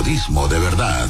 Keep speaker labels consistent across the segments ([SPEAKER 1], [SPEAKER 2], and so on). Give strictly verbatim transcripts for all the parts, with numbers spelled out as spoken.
[SPEAKER 1] periodismo de verdad.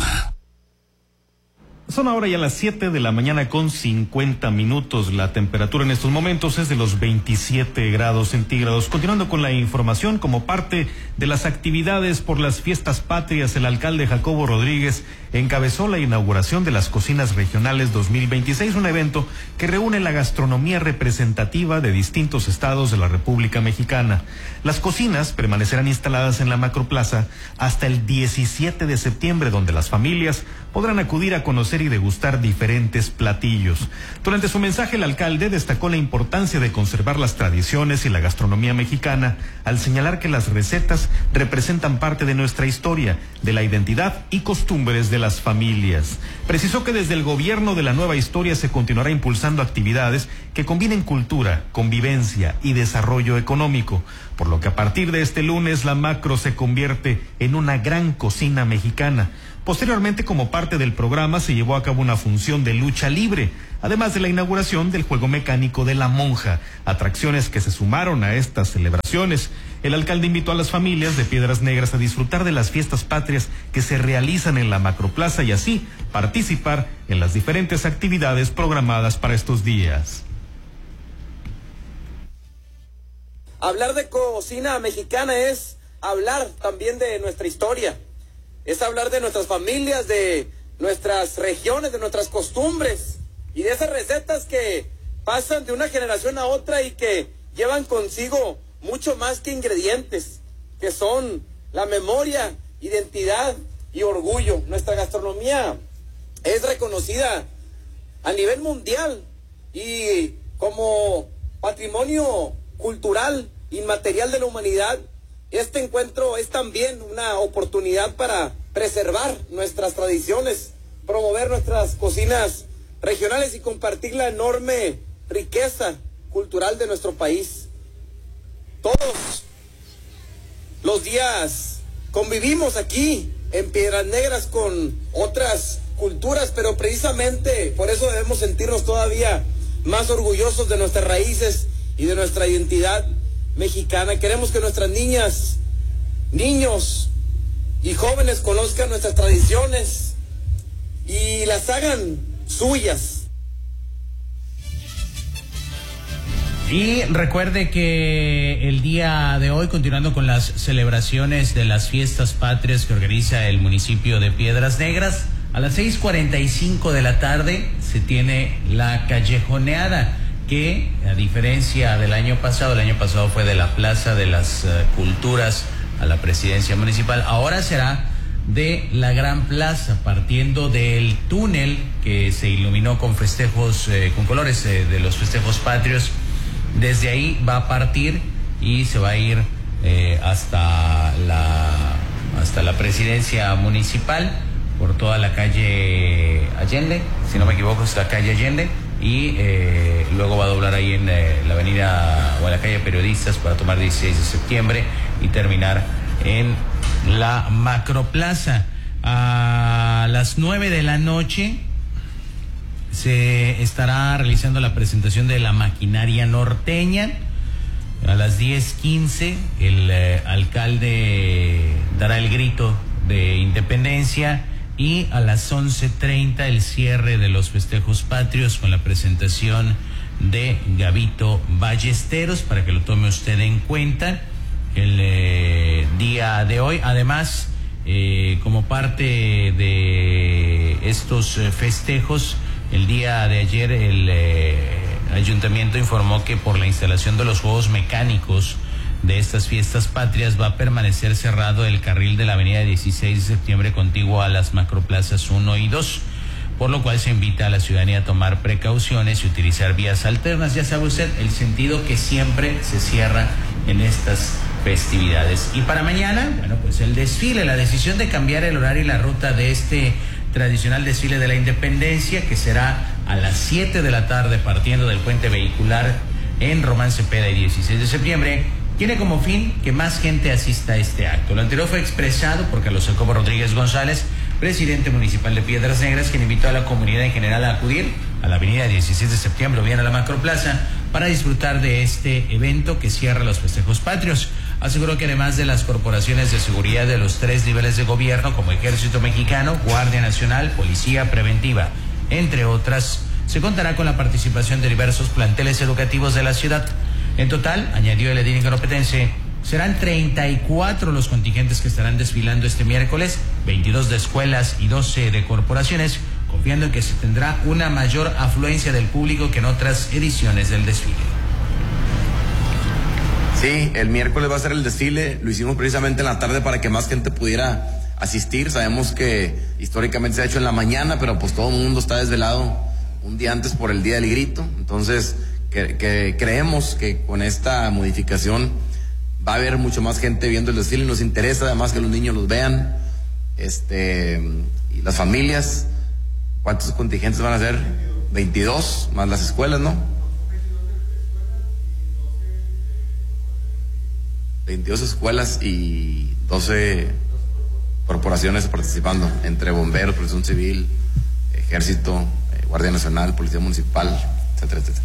[SPEAKER 2] Son ahora ya las siete de la mañana con cincuenta minutos. La temperatura en estos momentos es de los veintisiete grados centígrados. Continuando con la información, como parte de las actividades por las fiestas patrias, el alcalde Jacobo Rodríguez encabezó la inauguración de las Cocinas Regionales dos mil veintiséis, un evento que reúne la gastronomía representativa de distintos estados de la República Mexicana. Las cocinas permanecerán instaladas en la Macroplaza hasta el diecisiete de septiembre, donde las familias podrán acudir a conocer y degustar diferentes platillos. Durante su mensaje, el alcalde destacó la importancia de conservar las tradiciones y la gastronomía mexicana, al señalar que las recetas representan parte de nuestra historia, de la identidad y costumbres de las familias. Precisó que desde el gobierno de la nueva historia se continuará impulsando actividades que combinen cultura, convivencia y desarrollo económico, por lo que a partir de este lunes la Macro se convierte en una gran cocina mexicana. Posteriormente, como parte del programa, se llevó a cabo una función de lucha libre, además de la inauguración del juego mecánico de La Monja, atracciones que se sumaron a estas celebraciones. El alcalde invitó a las familias de Piedras Negras a disfrutar de las fiestas patrias que se realizan en la Macroplaza y así participar en las diferentes actividades programadas para estos días.
[SPEAKER 3] Hablar de cocina mexicana es hablar también de nuestra historia. Es hablar de nuestras familias, de nuestras regiones, de nuestras costumbres y de esas recetas que pasan de una generación a otra y que llevan consigo mucho más que ingredientes, que son la memoria, identidad y orgullo. Nuestra gastronomía es reconocida a nivel mundial y como patrimonio cultural inmaterial de la humanidad. Este encuentro es también una oportunidad para preservar nuestras tradiciones, promover nuestras cocinas regionales y compartir la enorme riqueza cultural de nuestro país. Todos los días convivimos aquí en Piedras Negras con otras culturas, pero precisamente por eso debemos sentirnos todavía más orgullosos de nuestras raíces y de nuestra identidad mexicana. Queremos que nuestras niñas, niños y jóvenes conozcan nuestras tradiciones y las hagan suyas.
[SPEAKER 4] Y recuerde que el día de hoy, continuando con las celebraciones de las fiestas patrias que organiza el municipio de Piedras Negras, a las seis cuarenta y cinco de la tarde se tiene la callejoneada, que a diferencia del año pasado, el año pasado fue de la Plaza de las uh, Culturas a la Presidencia Municipal, ahora será de la Gran Plaza, partiendo del túnel que se iluminó con festejos, eh, con colores eh, de los festejos patrios. Desde ahí va a partir y se va a ir eh, hasta la hasta la Presidencia Municipal, por toda la calle Allende, si no me equivoco es la calle Allende, y eh, luego va a doblar ahí en eh, la avenida o en la calle Periodistas para tomar dieciséis de septiembre y terminar en la Macroplaza. A las nueve de la noche se estará realizando la presentación de la maquinaria norteña. A las diez quince el eh, alcalde dará el grito de independencia y a las once treinta el cierre de los festejos patrios con la presentación de Gabito Ballesteros, para que lo tome usted en cuenta el eh, día de hoy. Además, eh, como parte de estos eh, festejos, el día de ayer el eh, ayuntamiento informó que por la instalación de los juegos mecánicos de estas fiestas patrias va a permanecer cerrado el carril de la avenida dieciséis de septiembre contiguo a las macroplazas uno y dos, por lo cual se invita a la ciudadanía a tomar precauciones y utilizar vías alternas. Ya sabe usted, el sentido que siempre se cierra en estas festividades. Y para mañana, bueno, pues el desfile, la decisión de cambiar el horario y la ruta de este tradicional desfile de la Independencia, que será a las siete de la tarde partiendo del puente vehicular en Román Cepeda y dieciséis de septiembre, tiene como fin que más gente asista a este acto. Lo anterior fue expresado por Carlos Jacobo Rodríguez González, presidente municipal de Piedras Negras, quien invitó a la comunidad en general a acudir a la avenida dieciséis de septiembre o bien a la Macroplaza para disfrutar de este evento que cierra los festejos patrios. aseguró que además de las corporaciones de seguridad de los tres niveles de gobierno, como Ejército Mexicano, Guardia Nacional, Policía Preventiva, entre otras, se contará con la participación de diversos planteles educativos de la ciudad. En total, añadió el edil incaropetense, serán treinta y cuatro los contingentes que estarán desfilando este miércoles, veintidós de escuelas y doce de corporaciones, confiando en que se tendrá una mayor afluencia del público que en otras ediciones del desfile.
[SPEAKER 1] Sí, el miércoles va a ser el desfile, lo hicimos precisamente en la tarde para que más gente pudiera asistir. Sabemos que históricamente se ha hecho en la mañana, pero pues todo el mundo está desvelado un día antes por el Día del Grito. Entonces, que, que creemos que con esta modificación va a haber mucho más gente viendo el desfile. Nos interesa además que los niños los vean, este, y las familias. ¿Cuántos contingentes van a ser? veintidós, más las escuelas, ¿no? veintidós escuelas y doce corporaciones participando, entre bomberos, protección civil, ejército, eh, Guardia Nacional, Policía Municipal, etcétera, etcétera.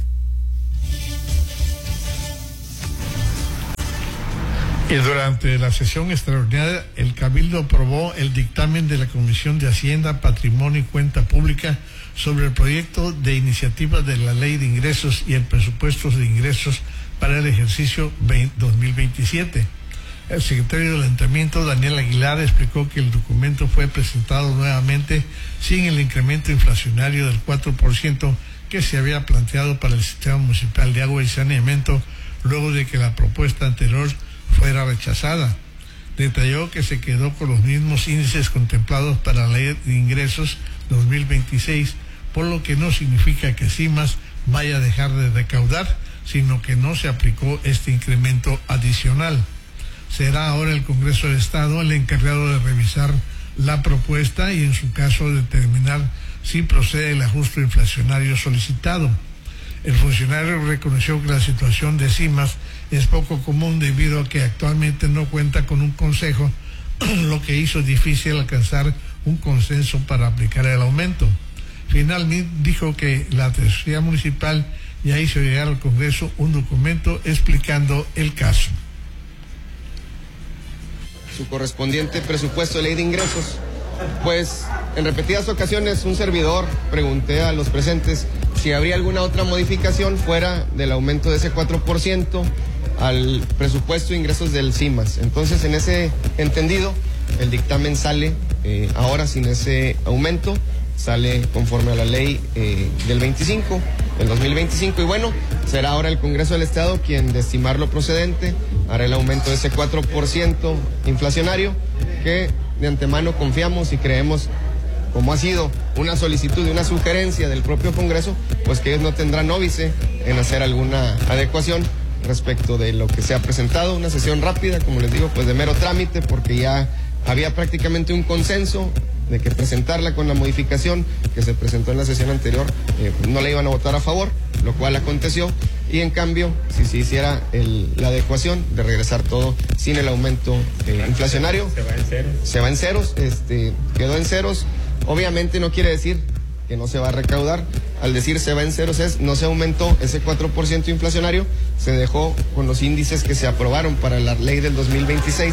[SPEAKER 5] Y durante la sesión extraordinaria, el Cabildo aprobó el dictamen de la Comisión de Hacienda, Patrimonio y Cuenta Pública sobre el proyecto de iniciativa de la Ley de Ingresos y el Presupuesto de Ingresos para el ejercicio dos mil veintisiete. El secretario del Ayuntamiento, Daniel Aguilar, explicó que el documento fue presentado nuevamente sin el incremento inflacionario del cuatro por ciento que se había planteado para el Sistema Municipal de Agua y Saneamiento, luego de que la propuesta anterior fuera rechazada. Detalló que se quedó con los mismos índices contemplados para la Ley de Ingresos dos mil veintiséis, por lo que no significa que CIMAS vaya a dejar de recaudar, sino que no se aplicó este incremento adicional. Será ahora el Congreso del Estado el encargado de revisar la propuesta y en su caso determinar si procede el ajuste inflacionario solicitado. El funcionario reconoció que la situación de CIMAS es poco común debido a que actualmente no cuenta con un consejo, lo que hizo difícil alcanzar un consenso para aplicar el aumento. Finalmente dijo que la Tesorería Municipal ya hizo llegar al Congreso un documento explicando el caso.
[SPEAKER 6] Su correspondiente presupuesto de Ley de Ingresos, pues en repetidas ocasiones un servidor pregunté a los presentes si habría alguna otra modificación fuera del aumento de ese cuatro por ciento al presupuesto de ingresos del CIMAS. Entonces, en ese entendido, el dictamen sale eh, ahora sin ese aumento, sale conforme a la ley eh, del veinticinco, del dos mil veinticinco, y bueno, será ahora el Congreso del Estado quien, de estimar lo procedente, hará el aumento de ese cuatro por ciento inflacionario, que de antemano confiamos y creemos, como ha sido una solicitud y una sugerencia del propio Congreso, pues que ellos no tendrán óbice en hacer alguna adecuación respecto de lo que se ha presentado. Una sesión rápida, como les digo, pues de mero trámite, porque ya había prácticamente un consenso de que presentarla con la modificación que se presentó en la sesión anterior, eh, pues no la iban a votar a favor, lo cual aconteció, y en cambio, si se hiciera el, la adecuación de regresar todo sin el aumento eh, inflacionario, se va en ceros, se va en ceros, este, quedó en ceros. Obviamente no quiere decir que no se va a recaudar. Al decir se va en ceros es, no se aumentó ese cuatro por ciento inflacionario, se dejó con los índices que se aprobaron para la ley del dos mil veintiséis.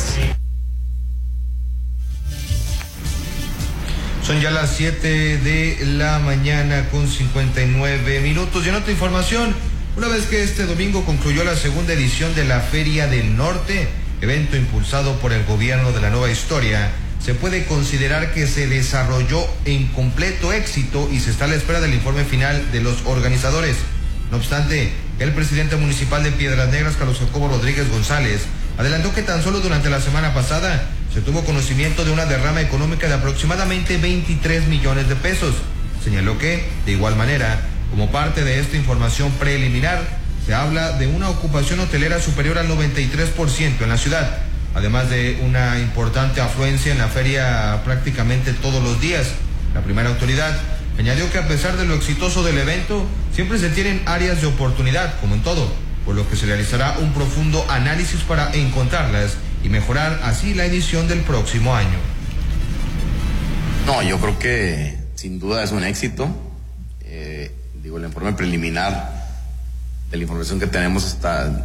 [SPEAKER 7] Son ya las siete de la mañana con cincuenta y nueve minutos. Y en otra información, una vez que este domingo concluyó la segunda edición de la Feria del Norte, evento impulsado por el gobierno de la Nueva Historia, se puede considerar que se desarrolló en completo éxito y se está a la espera del informe final de los organizadores. No obstante, el presidente municipal de Piedras Negras, Carlos Jacobo Rodríguez González, adelantó que tan solo durante la semana pasada se tuvo conocimiento de una derrama económica de aproximadamente veintitrés millones de pesos. Señaló que, de igual manera, como parte de esta información preliminar, se habla de una ocupación hotelera superior al noventa y tres por ciento en la ciudad, además de una importante afluencia en la feria prácticamente todos los días. La primera autoridad añadió que a pesar de lo exitoso del evento, siempre se tienen áreas de oportunidad, como en todo, por lo que se realizará un profundo análisis para encontrarlas y mejorar así la edición del próximo año.
[SPEAKER 1] No, yo creo que sin duda es un éxito. Eh, digo, el informe preliminar de la información que tenemos hasta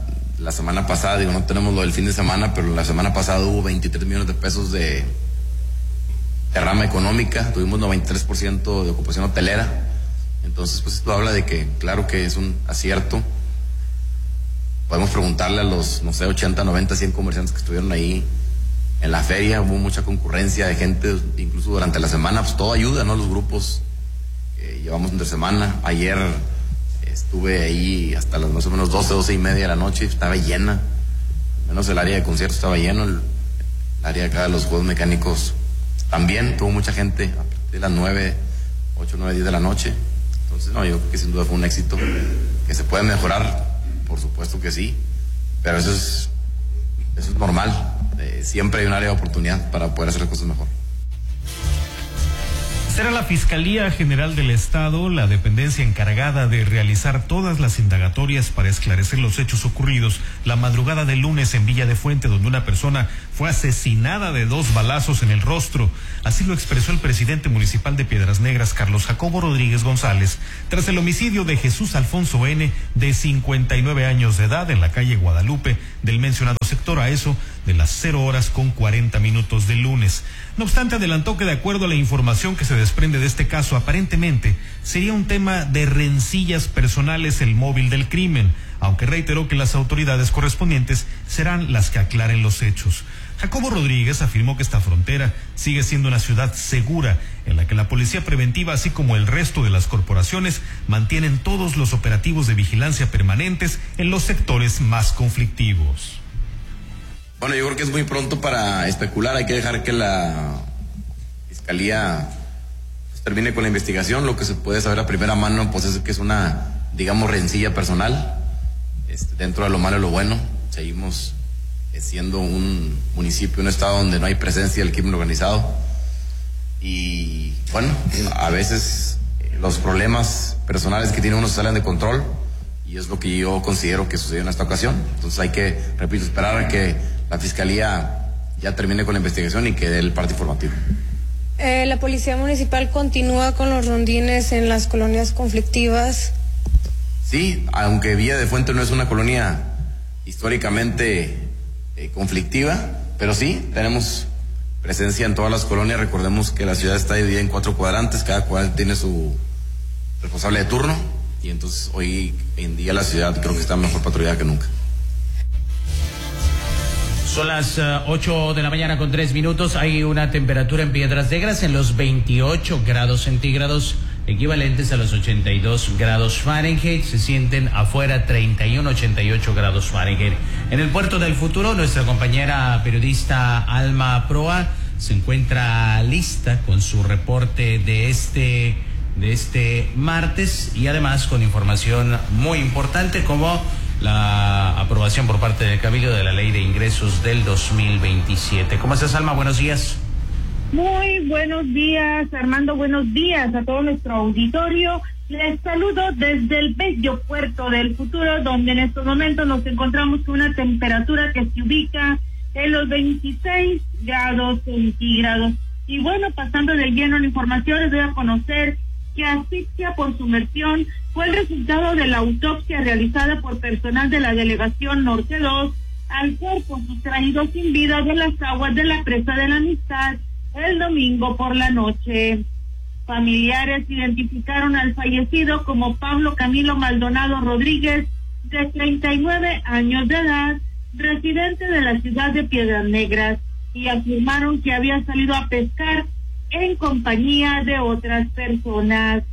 [SPEAKER 1] la semana pasada, digo, no tenemos lo del fin de semana, pero la semana pasada hubo veintitrés millones de pesos de derrama económica, tuvimos noventa y tres por ciento de ocupación hotelera. Entonces, pues esto habla de que, claro que es un acierto. Podemos preguntarle a los, no sé, ochenta, noventa, cien comerciantes que estuvieron ahí en la feria. Hubo mucha concurrencia de gente, incluso durante la semana, pues todo ayuda, ¿no? Los grupos que llevamos entre semana. Ayer estuve ahí hasta las más o menos doce, doce y media de la noche, estaba llena. Menos el área de conciertos estaba lleno, el, el área acá de los juegos mecánicos también, tuvo mucha gente a partir de las nueve, ocho, nueve, diez de la noche. Entonces, no, yo creo que sin duda fue un éxito, que se puede mejorar, por supuesto que sí, pero eso es, eso es normal. Eh, siempre hay un área de oportunidad para poder hacer las cosas mejor.
[SPEAKER 2] Será la Fiscalía General del Estado la dependencia encargada de realizar todas las indagatorias para esclarecer los hechos ocurridos la madrugada del lunes en Villa de Fuente, donde una persona fue asesinada de dos balazos en el rostro. Así lo expresó el presidente municipal de Piedras Negras, Carlos Jacobo Rodríguez González, tras el homicidio de Jesús Alfonso N., de cincuenta y nueve años de edad, en la calle Guadalupe del mencionado sector, a eso de las cero horas con cuarenta minutos del lunes. No obstante, adelantó que de acuerdo a la información que se desprende de este caso, aparentemente sería un tema de rencillas personales el móvil del crimen, aunque reiteró que las autoridades correspondientes serán las que aclaren los hechos. Jacobo Rodríguez afirmó que esta frontera sigue siendo una ciudad segura, en la que la policía preventiva, así como el resto de las corporaciones, mantienen todos los operativos de vigilancia permanentes en los sectores más conflictivos.
[SPEAKER 1] Bueno, yo creo que es muy pronto para especular. Hay que dejar que la Fiscalía pues, termine con la investigación. Lo que se puede saber a primera mano, pues es que es una, digamos, rencilla personal. Este, dentro de lo malo y lo bueno, seguimos eh, siendo un municipio, un estado donde no hay presencia del crimen organizado. Y bueno, a veces eh, los problemas personales que tiene uno se salen de control, y es lo que yo considero que sucedió en esta ocasión. Entonces hay que, repito, esperar a que la Fiscalía ya termine con la investigación y que dé el parte informativo.
[SPEAKER 8] Eh, la Policía Municipal continúa con los rondines en las colonias conflictivas.
[SPEAKER 1] Sí, aunque Villa de Fuente no es una colonia históricamente eh, conflictiva, pero sí, tenemos presencia en todas las colonias. Recordemos que la ciudad está dividida en cuatro cuadrantes, cada cuadrante tiene su responsable de turno, y entonces hoy en día la ciudad creo que está mejor patrullada que nunca.
[SPEAKER 4] Son las uh, ocho de la mañana con tres minutos. Hay una temperatura en Piedras Negras en los veintiocho grados centígrados, equivalentes a los ochenta y dos grados Fahrenheit. Se sienten afuera treinta y uno, ochenta y ocho grados Fahrenheit. En el Puerto del Futuro, nuestra compañera periodista Alma Proa se encuentra lista con su reporte de este, de este martes, y además con información muy importante como la aprobación por parte del Cabildo de la Ley de Ingresos del dos mil veintisiete. ¿Cómo estás, Alma? Buenos días.
[SPEAKER 9] Muy buenos días, Armando. Buenos días a todo nuestro auditorio. Les saludo desde el bello Puerto del Futuro, donde en estos momentos nos encontramos con una temperatura que se ubica en los veintiséis grados centígrados. Y bueno, pasando de lleno la información, les doy a conocer que asfixia por sumersión fue el resultado de la autopsia realizada por personal de la Delegación Norte dos al cuerpo sustraído sin vida de las aguas de la presa de la Amistad el domingo por la noche. Familiares identificaron al fallecido como Pablo Camilo Maldonado Rodríguez, de treinta y nueve años de edad, residente de la ciudad de Piedras Negras, y afirmaron que había salido a pescar en compañía de otras personas.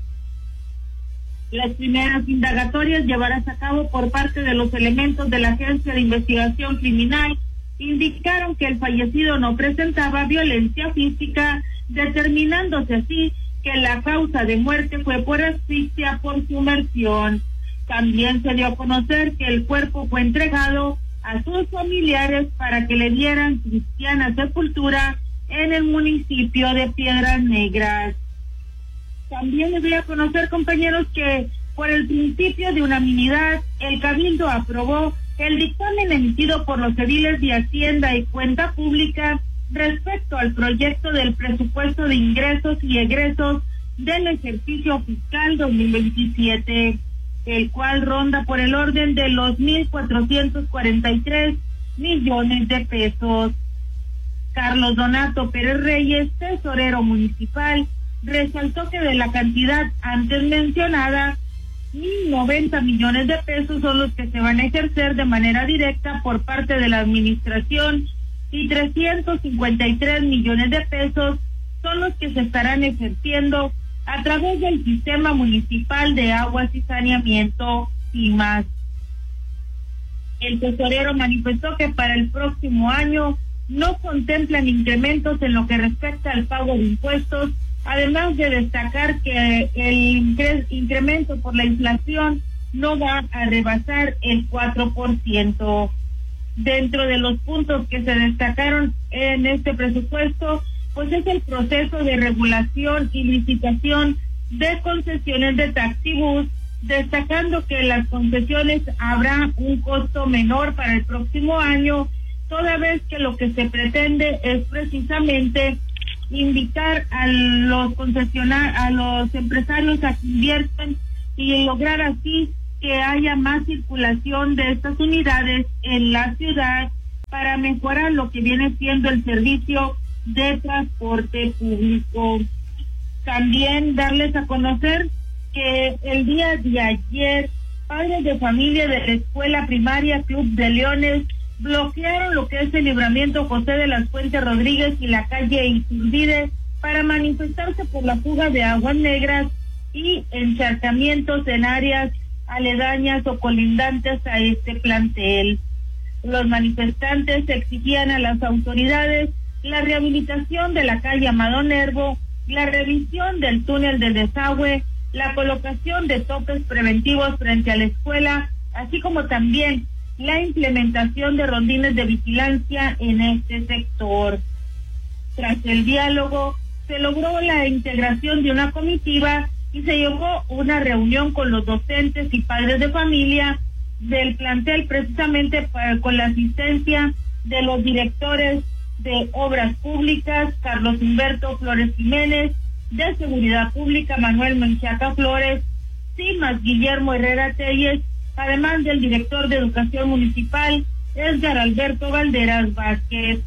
[SPEAKER 9] Las primeras indagatorias llevadas a cabo por parte de los elementos de la Agencia de Investigación Criminal indicaron que el fallecido no presentaba violencia física, determinándose así que la causa de muerte fue por asfixia por sumersión. También se dio a conocer que el cuerpo fue entregado a sus familiares para que le dieran cristiana sepultura en el municipio de Piedras Negras. También les voy a conocer, compañeros, que por el principio de unanimidad, el Cabildo aprobó el dictamen emitido por los ediles de Hacienda y Cuenta Pública respecto al proyecto del presupuesto de ingresos y egresos del ejercicio fiscal dos mil veintisiete. el cual ronda por el orden de los mil cuatrocientos cuarenta y tres millones de pesos. Carlos Donato Pérez Reyes, tesorero municipal, resaltó que de la cantidad antes mencionada, mil noventa millones de pesos son los que se van a ejercer de manera directa por parte de la administración y trescientos cincuenta y tres millones de pesos son los que se estarán ejerciendo a través del Sistema Municipal de Aguas y Saneamiento, SIMAS. El tesorero manifestó que para el próximo año no contemplan incrementos en lo que respecta al pago de impuestos, además de destacar que el incremento por la inflación no va a rebasar el cuatro por ciento. Dentro de los puntos que se destacaron en este presupuesto, pues es el proceso de regulación y licitación de concesiones de taxibús, destacando que en las concesiones habrá un costo menor para el próximo año, toda vez que lo que se pretende es precisamente invitar a los concesionarios, a los empresarios a que inviertan y lograr así que haya más circulación de estas unidades en la ciudad para mejorar lo que viene siendo el servicio de transporte público. También darles a conocer que el día de ayer, padres de familia de la escuela primaria Club de Leones bloquearon lo que es el libramiento José de las Fuentes Rodríguez y la calle Iturbide para manifestarse por la fuga de aguas negras y encharcamientos en áreas aledañas o colindantes a este plantel. Los manifestantes exigían a las autoridades la rehabilitación de la calle Amado Nervo, la revisión del túnel de desagüe, la colocación de topes preventivos frente a la escuela, así como también la implementación de rondines de vigilancia en este sector. Tras el diálogo, se logró la integración de una comitiva y se llevó una reunión con los docentes y padres de familia del plantel, precisamente para, con la asistencia de los directores de Obras Públicas, Carlos Humberto Flores Jiménez, de Seguridad Pública, Manuel Menchaca Flores, Simas Guillermo Herrera Telles, además del director de Educación Municipal, Edgar Alberto Valderas Vázquez.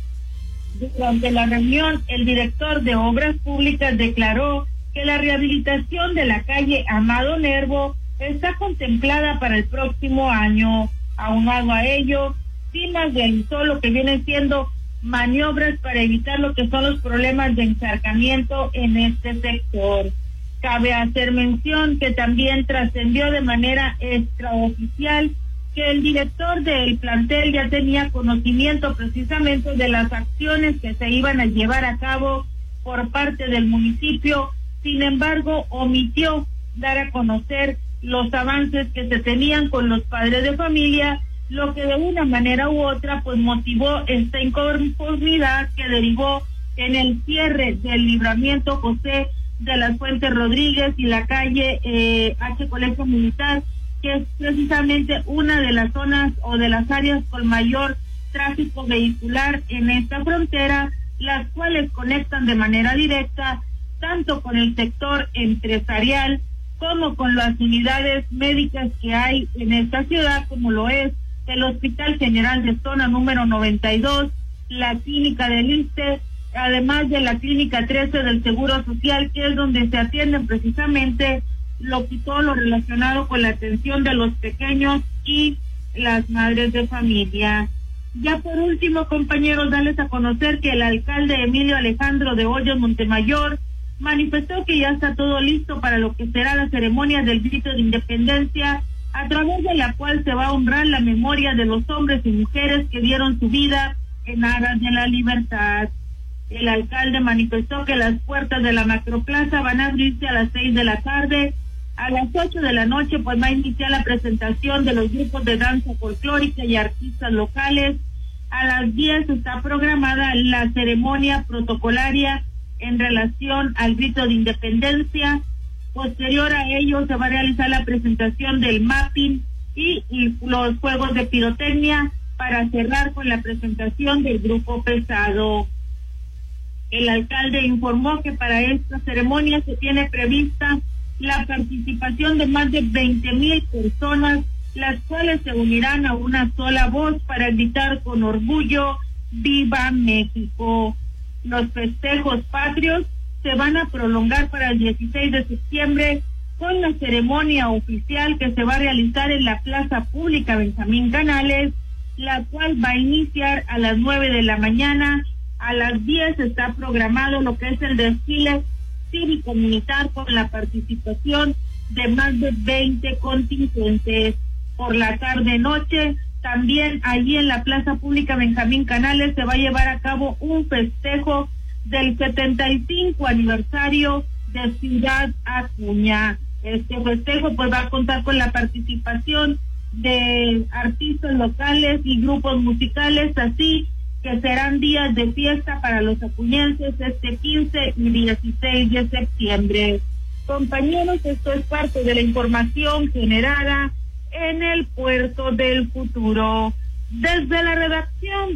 [SPEAKER 9] Durante la reunión, el director de Obras Públicas declaró que la rehabilitación de la calle Amado Nervo está contemplada para el próximo año. Aunado a ello, Simas realizó lo que viene siendo maniobras para evitar lo que son los problemas de encharcamiento en este sector. Cabe hacer mención que también trascendió de manera extraoficial que el director del plantel ya tenía conocimiento precisamente de las acciones que se iban a llevar a cabo por parte del municipio, sin embargo omitió dar a conocer los avances que se tenían con los padres de familia, lo que de una manera u otra pues motivó esta inconformidad que derivó en el cierre del libramiento José de las Fuentes Rodríguez y la calle eh, H Colegio Militar, que es precisamente una de las zonas o de las áreas con mayor tráfico vehicular en esta frontera, las cuales conectan de manera directa tanto con el sector empresarial como con las unidades médicas que hay en esta ciudad, como lo es el Hospital General de Zona número noventa y dos, la clínica del ISSSTE, además de la clínica trece del Seguro Social, que es donde se atienden precisamente lo que todo lo relacionado con la atención de los pequeños y las madres de familia. Ya por último, compañeros, darles a conocer que el alcalde Emilio Alejandro de Hoyos Montemayor manifestó que ya está todo listo para lo que será la ceremonia del grito de independencia, a través de la cual se va a honrar la memoria de los hombres y mujeres que dieron su vida en aras de la libertad. El alcalde manifestó que las puertas de la macroplaza van a abrirse a las seis de la tarde. A las ocho de la noche pues va a iniciar la presentación de los grupos de danza folclórica y artistas locales. A las diez está programada la ceremonia protocolaria en relación al grito de independencia. Posterior a ello se va a realizar la presentación del mapping y, y los juegos de pirotecnia para cerrar con la presentación del grupo pesado. El alcalde informó que para esta ceremonia se tiene prevista la participación de más de veinte mil personas, las cuales se unirán a una sola voz para gritar con orgullo, ¡Viva México! Los festejos patrios se van a prolongar para el dieciséis de septiembre con la ceremonia oficial que se va a realizar en la Plaza Pública Benjamín Canales, la cual va a iniciar a las nueve de la mañana. A las diez está programado lo que es el desfile cívico-militar con la participación de más de veinte contingentes. Por la tarde-noche, también allí en la Plaza Pública Benjamín Canales se va a llevar a cabo un festejo del setenta y cinco aniversario de Ciudad Acuña. Este festejo pues va a contar con la participación de artistas locales y grupos musicales, así que serán días de fiesta para los acuñenses este quince y dieciséis de septiembre. Compañeros, esto es parte de la información generada en el Puerto del Futuro. Desde la redacción